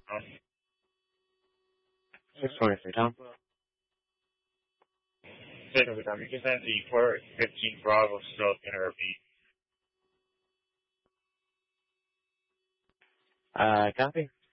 Just 23 Tom. 23 Tom. You can send the port 15 Bravo stroke interrepeat. Copy.